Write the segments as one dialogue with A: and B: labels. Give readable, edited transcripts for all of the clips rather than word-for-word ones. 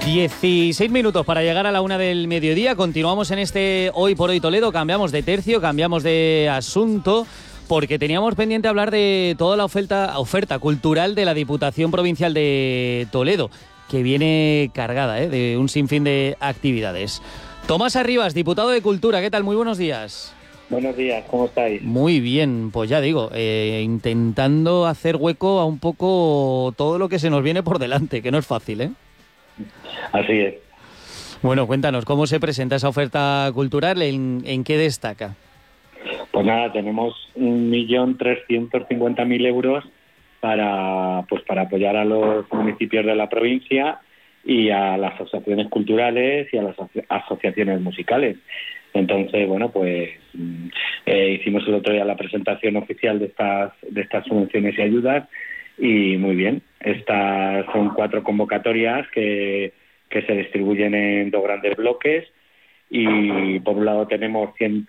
A: 16 minutos para llegar a la 1 del mediodía. Continuamos en este Hoy por Hoy Toledo. Cambiamos de tercio, cambiamos de asunto, porque teníamos pendiente hablar de toda la oferta cultural de la Diputación Provincial de Toledo, que viene cargada de un sinfín de actividades. Tomás Arribas, diputado de Cultura, ¿qué tal? Muy buenos días.
B: Buenos días, ¿cómo estáis?
A: Muy bien, pues ya digo, intentando hacer hueco a un poco todo lo que se nos viene por delante, que no es fácil, ¿eh?
B: Así es.
A: Bueno, cuéntanos, ¿cómo se presenta esa oferta cultural? ¿En qué destaca?
B: Pues nada, tenemos 1.350.000 euros para apoyar a los municipios de la provincia y a las asociaciones culturales y a las asociaciones musicales. Entonces, bueno, pues hicimos el otro día la presentación oficial de estas subvenciones y ayudas y muy bien. Estas son 4 convocatorias que se distribuyen en 2 grandes bloques y por un lado tenemos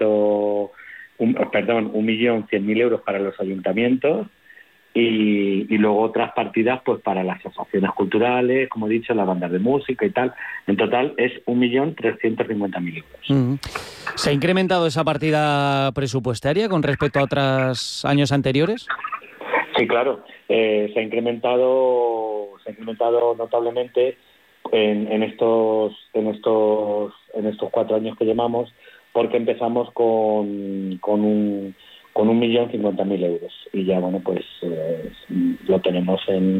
B: 1.100.000 euros para los ayuntamientos y luego otras partidas pues para las asociaciones culturales, como he dicho, las bandas de música y tal. En total es 1.350.000 euros.
A: ¿Se ha incrementado esa partida presupuestaria con respecto a otros años anteriores?
B: Sí, claro. Se ha incrementado notablemente en estos 4 años que llevamos, porque empezamos con 1.050.000 euros y ya, bueno, pues lo tenemos en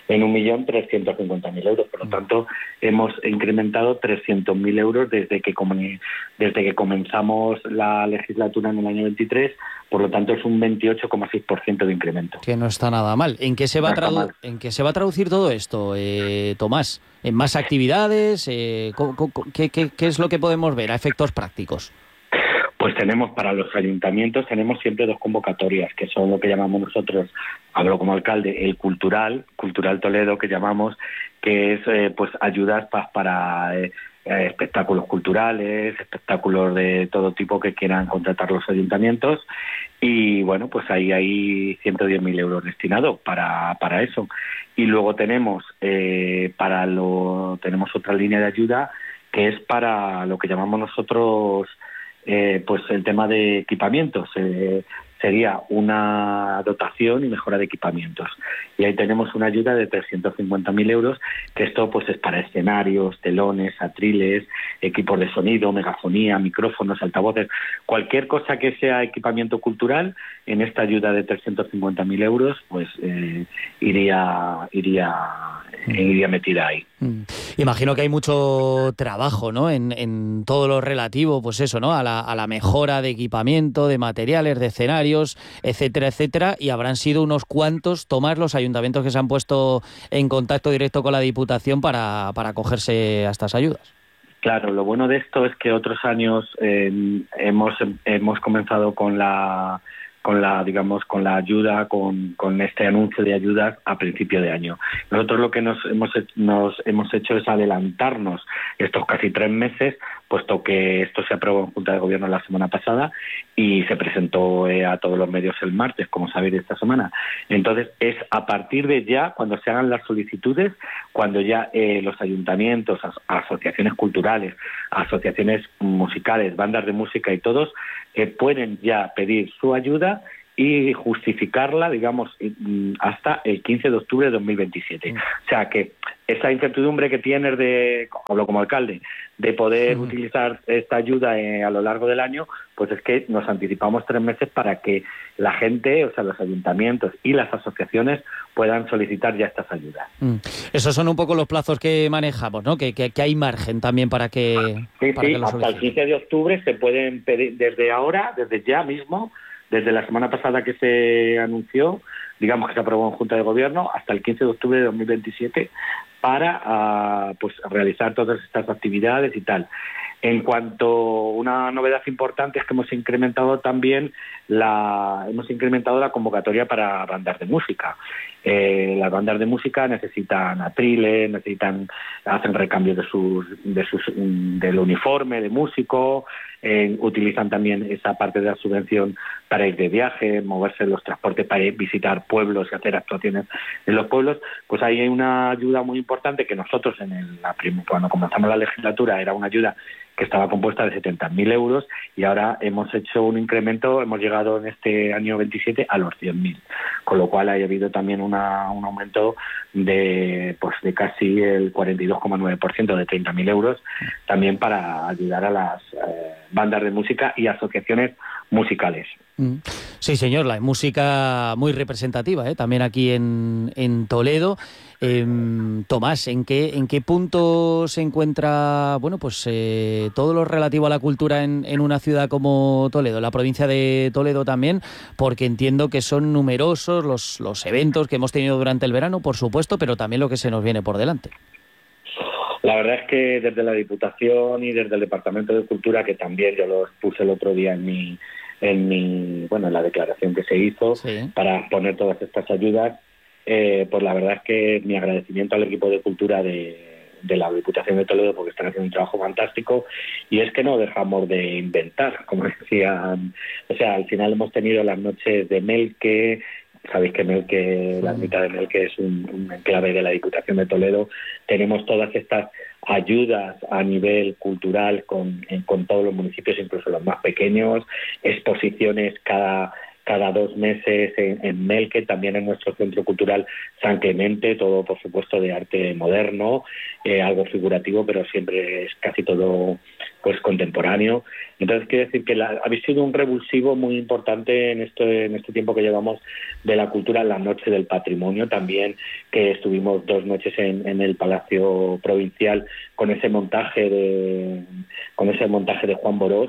B: 1.350.000 euros. Por lo tanto, hemos incrementado 300.000 euros desde que comenzamos la legislatura en el año 23. Por lo tanto, es un 28,6% de incremento.
A: Que no está nada mal. ¿En qué se va a traducir todo esto, Tomás? ¿En más actividades? ¿Qué es lo que podemos ver a efectos prácticos?
B: Pues tenemos para los ayuntamientos, tenemos siempre 2 convocatorias, que son lo que llamamos nosotros, hablo como alcalde, el Cultural Toledo, que llamamos, que es pues ayudas para espectáculos culturales, espectáculos de todo tipo que quieran contratar los ayuntamientos, y bueno, pues ahí hay 110.000 euros destinados para eso. Y luego tenemos tenemos otra línea de ayuda que es para lo que llamamos nosotros pues el tema de equipamientos. Sería una dotación y mejora de equipamientos. Y ahí tenemos una ayuda de 350.000 euros, que esto pues es para escenarios, telones, atriles, equipos de sonido, megafonía, micrófonos, altavoces, cualquier cosa que sea equipamiento cultural. En esta ayuda de 350.000 euros pues iría metida ahí.
A: Imagino que hay mucho trabajo, ¿no? En todo lo relativo, pues eso, ¿no? A la mejora de equipamiento, de materiales, de escenarios, etcétera, etcétera, y habrán sido unos cuantos, Tomás, los ayuntamientos que se han puesto en contacto directo con la Diputación para acogerse a estas ayudas.
B: Claro, lo bueno de esto es que otros años hemos comenzado con la ayuda, con este anuncio de ayudas a principio de año. Nosotros lo que nos hemos hecho es adelantarnos estos casi 3 meses, puesto que esto se aprobó en Junta de Gobierno la semana pasada y se presentó a todos los medios el martes, como sabéis, de esta semana. Entonces, es a partir de ya, cuando se hagan las solicitudes, cuando ya los ayuntamientos, asociaciones culturales, asociaciones musicales, bandas de música y todos pueden ya pedir su ayuda y justificarla, digamos, hasta el 15 de octubre de 2027. O sea que esa incertidumbre que tienes hablo como alcalde, de poder utilizar esta ayuda a lo largo del año, pues es que nos anticipamos 3 meses para que la gente, o sea, los ayuntamientos y las asociaciones puedan solicitar ya estas ayudas.
A: Esos son un poco los plazos que manejamos, ¿no? Que hay margen también para que...
B: Sí,
A: para que lo
B: hasta el 15 de octubre se pueden pedir desde ahora, desde ya mismo, desde la semana pasada que se anunció, digamos que se aprobó en Junta de Gobierno, hasta el 15 de octubre de 2027 para pues realizar todas estas actividades y tal. En cuanto una novedad importante es que hemos incrementado también la convocatoria para bandas de música. Las bandas de música necesitan atriles, hacen recambio del uniforme de músico, utilizan también esa parte de la subvención para ir de viaje, moverse en los transportes para ir visitar pueblos y hacer actuaciones en los pueblos, pues ahí hay una ayuda muy importante que nosotros cuando comenzamos la legislatura era una ayuda que estaba compuesta de 70.000 euros y ahora hemos hecho un incremento, hemos llegado en este año 27 a los 100.000, con lo cual ha habido también un aumento de casi el 42,9%, de 30.000 euros, también para ayudar a las bandas de música y asociaciones musicales.
A: Sí, señor, la música muy representativa, también aquí en Toledo. Tomás, ¿en qué punto se encuentra todo lo relativo a la cultura en una ciudad como Toledo, la provincia de Toledo también? Porque entiendo que son numerosos los eventos que hemos tenido durante el verano, por supuesto, pero también lo que se nos viene por delante.
B: La verdad es que desde la Diputación y desde el Departamento de Cultura, que también yo lo puse el otro día en la declaración que se hizo, sí, para poner todas estas ayudas, pues la verdad es que mi agradecimiento al equipo de cultura de la Diputación de Toledo, porque están haciendo un trabajo fantástico, y es que no dejamos de inventar, como decían. O sea, al final hemos tenido las noches de Melque. Sabéis que Melque, la mitad de Melque es un enclave de la Diputación de Toledo. Tenemos todas estas ayudas a nivel cultural con todos los municipios, incluso los más pequeños, exposiciones cada 2 meses en Melque, también en nuestro Centro Cultural San Clemente, todo por supuesto de arte moderno, algo figurativo, pero siempre es casi todo pues contemporáneo. Entonces quiero decir que habéis sido un revulsivo muy importante en este tiempo que llevamos de la cultura, la Noche del Patrimonio también, que estuvimos 2 noches en el Palacio Provincial con ese montaje de Juan Borós,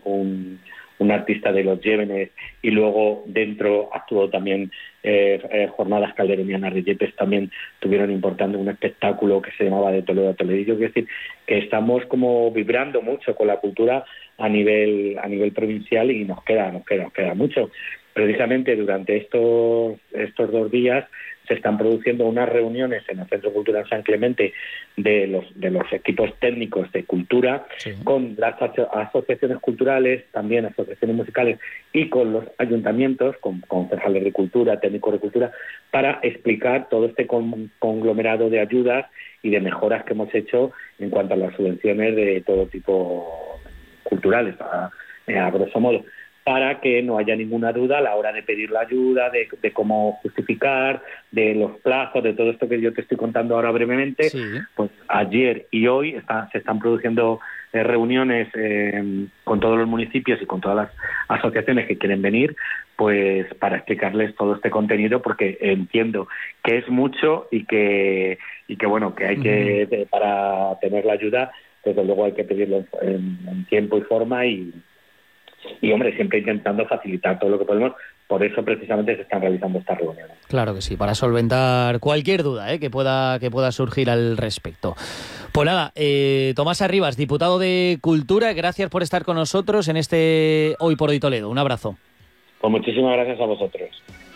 B: un artista de los Llévenes, y luego dentro actuó también Jornadas Calderonianas de Yepes, también tuvieron importante un espectáculo que se llamaba De Toledo a Toledillo. Quiero decir que estamos como vibrando mucho con la cultura a nivel provincial, y nos queda mucho. Precisamente durante estos 2 días se están produciendo unas reuniones en el Centro Cultural San Clemente de los equipos técnicos de cultura, sí, con las asociaciones culturales, también asociaciones musicales, y con los ayuntamientos, con concejales de cultura, técnicos de cultura, para explicar todo este conglomerado de ayudas y de mejoras que hemos hecho en cuanto a las subvenciones de todo tipo culturales, a grosso modo, para que no haya ninguna duda a la hora de pedir la ayuda, de cómo justificar, de los plazos, de todo esto que yo te estoy contando ahora brevemente. Sí. Pues ayer y hoy se están produciendo reuniones con todos los municipios y con todas las asociaciones que quieren venir, pues para explicarles todo este contenido, porque entiendo que es mucho y que bueno, que hay que, para tener la ayuda, desde luego hay que pedirlo en tiempo y forma, y hombre, siempre intentando facilitar todo lo que podemos. Por eso precisamente se están realizando estas reuniones.
A: Claro que sí, para solventar cualquier duda que pueda surgir al respecto. Pues nada, Tomás Arribas, diputado de Cultura, gracias por estar con nosotros en este Hoy por Hoy Toledo. Un abrazo.
B: Pues muchísimas gracias a vosotros.